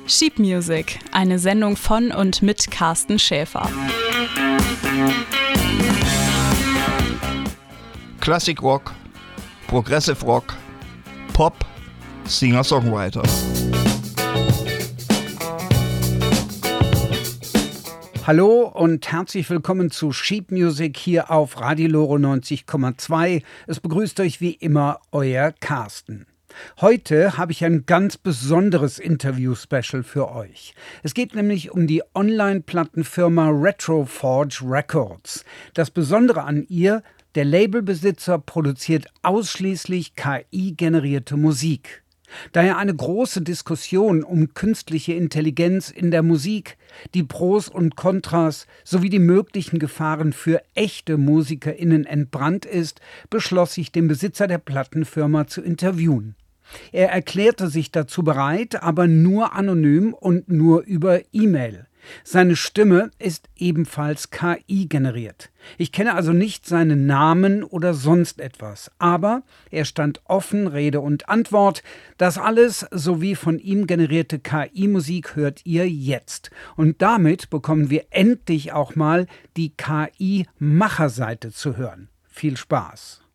Sheep Music, eine Sendung von und mit Carsten Schäfer. Classic Rock, Progressive Rock, Pop, Singer-Songwriter. Hallo und herzlich willkommen zu Sheep Music hier auf Radio Loro 90,2. Es begrüßt euch wie immer euer Carsten. Heute habe ich ein ganz besonderes Interview-Special für euch. Es geht nämlich um die Online-Plattenfirma Retroforge Records. Das Besondere an ihr: der Labelbesitzer produziert ausschließlich KI-generierte Musik. Daher eine große Diskussion um künstliche Intelligenz in der Musik, die Pros und Kontras sowie die möglichen Gefahren für echte MusikerInnen entbrannt ist, beschloss sich den Besitzer der Plattenfirma zu interviewen. Er erklärte sich dazu bereit, aber nur anonym und nur über E-Mail. Seine Stimme ist ebenfalls KI generiert. Ich kenne also nicht seinen Namen oder sonst etwas, aber er stand offen Rede und Antwort. Das alles sowie von ihm generierte KI-Musik hört ihr jetzt. Und damit bekommen wir endlich auch mal die KI-Macherseite zu hören. Viel Spaß!